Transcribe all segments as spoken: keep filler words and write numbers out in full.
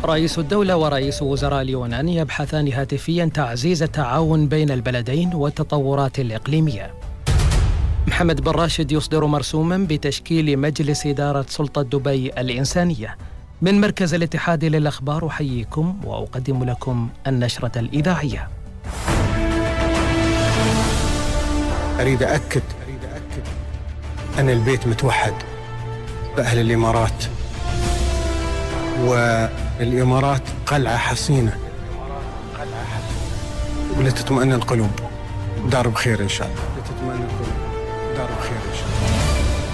رئيس الدولة ورئيس وزراء اليونان يبحثان هاتفيا تعزيز التعاون بين البلدين والتطورات الإقليمية. محمد بن راشد يصدر مرسوما بتشكيل مجلس إدارة سلطة دبي الإنسانية. من مركز الاتحاد للأخبار أحييكم وأقدم لكم النشرة الإذاعية. أريد أكد أن البيت متوحد بأهل الإمارات، والإمارات قلعة حصينة ولتطمئن القلوب. دار بخير إن شاء الله. لتطمئن القلوب. دار بخير إن شاء الله.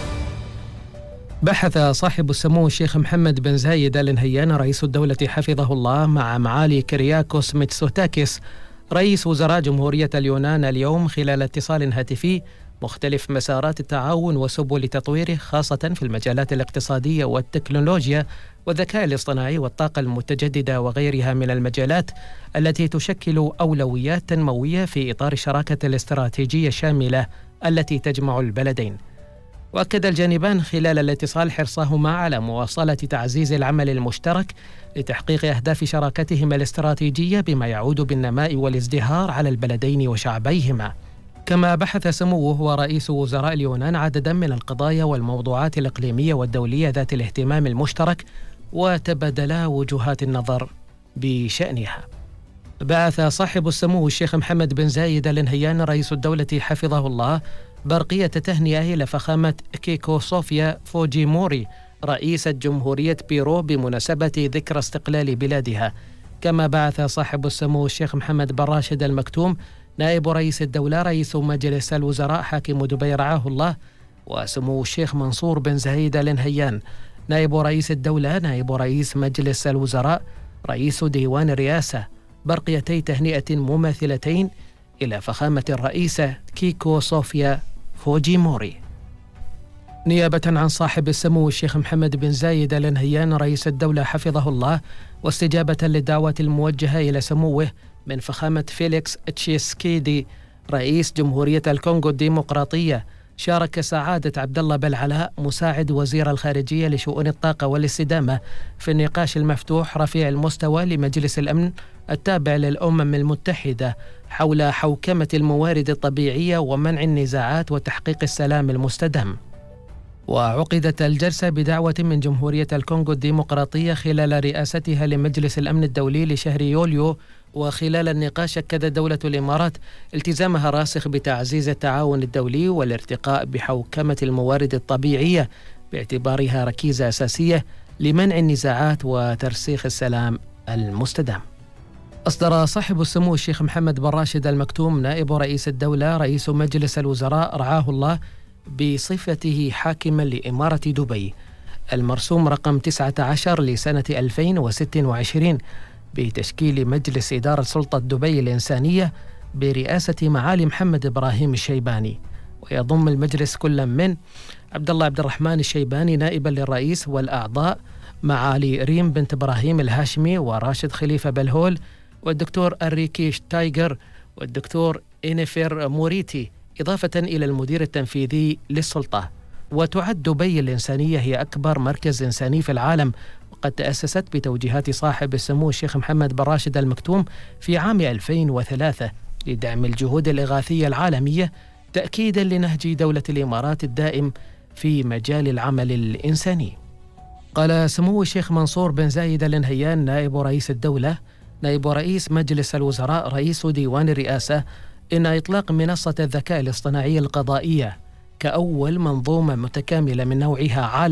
بحث صاحب السمو الشيخ محمد بن زايد آل نهيان رئيس الدولة حفظه الله مع معالي كيرياكوس ميتسوتاكيس رئيس وزراء جمهورية اليونان اليوم خلال اتصال هاتفي مختلف مسارات التعاون وسبل تطويره، خاصة في المجالات الاقتصادية والتكنولوجيا والذكاء الاصطناعي والطاقة المتجددة وغيرها من المجالات التي تشكل أولويات تنموية في إطار الشراكة الاستراتيجية الشاملة التي تجمع البلدين. وأكد الجانبان خلال الاتصال حرصهما على مواصلة تعزيز العمل المشترك لتحقيق أهداف شراكتهما الاستراتيجية بما يعود بالنماء والازدهار على البلدين وشعبيهما. كما بحث سموه ورئيس وزراء اليونان عددا من القضايا والموضوعات الإقليمية والدولية ذات الاهتمام المشترك وتبادلا وجهات النظر بشأنها. بعث صاحب السمو الشيخ محمد بن زايد آل نهيان رئيس الدولة حفظه الله برقية تهنئة إلى فخامة كيكو صوفيا فوجيموري رئيسة جمهورية بيرو بمناسبة ذكرى استقلال بلادها. كما بعث صاحب السمو الشيخ محمد بن راشد المكتوم نائب رئيس الدولة رئيس مجلس الوزراء حاكم دبي رعاه الله، وسمو الشيخ منصور بن زايد آل نهيان نائب رئيس الدولة نائب رئيس مجلس الوزراء رئيس ديوان الرئاسة برقيتي تهنئة مماثلتين إلى فخامة الرئيسة كيكو صوفيا فوجيموري. نيابة عن صاحب السمو الشيخ محمد بن زايد آل نهيان رئيس الدولة حفظه الله، واستجابة للدعوة الموجهة إلى سموه من فخامة فيليكس تشيسكيدي رئيس جمهورية الكونغو الديمقراطية، شارك سعادة عبد الله بالعلاء مساعد وزير الخارجية لشؤون الطاقة والاستدامة في النقاش المفتوح رفيع المستوى لمجلس الأمن التابع للأمم المتحدة حول حوكمة الموارد الطبيعية ومنع النزاعات وتحقيق السلام المستدام. وعقدت الجلسة بدعوة من جمهورية الكونغو الديمقراطية خلال رئاستها لمجلس الأمن الدولي لشهر يوليو. وخلال النقاش أكدت دولة الإمارات التزامها الراسخ بتعزيز التعاون الدولي والارتقاء بحوكمة الموارد الطبيعية باعتبارها ركيزة أساسية لمنع النزاعات وترسيخ السلام المستدام. أصدر صاحب السمو الشيخ محمد بن راشد المكتوم نائب رئيس الدولة رئيس مجلس الوزراء رعاه الله بصفته حاكما لإمارة دبي المرسوم رقم تسعة عشر لسنة ألفين وستة وعشرين بتشكيل مجلس إدارة سلطة دبي الإنسانية برئاسة معالي محمد إبراهيم الشيباني. ويضم المجلس كل من عبد الله عبد الرحمن الشيباني نائبا للرئيس والأعضاء معالي ريم بنت إبراهيم الهاشمي وراشد خليفة بلهول والدكتور أريكي شتايغر والدكتور إنيفير موريتي، إضافة إلى المدير التنفيذي للسلطة. وتعد دبي الإنسانية هي أكبر مركز إنساني في العالم، وقد تأسست بتوجيهات صاحب السمو الشيخ محمد بن راشد المكتوم في عام ألفين وثلاثة لدعم الجهود الإغاثية العالمية تأكيدا لنهج دولة الإمارات الدائم في مجال العمل الإنساني. قال سمو الشيخ منصور بن زايد آل نهيان نائب رئيس الدولة نائب رئيس مجلس الوزراء رئيس ديوان الرئاسة إن إطلاق منصة الذكاء الاصطناعي القضائية كأول منظومة متكاملة من نوعها عالميا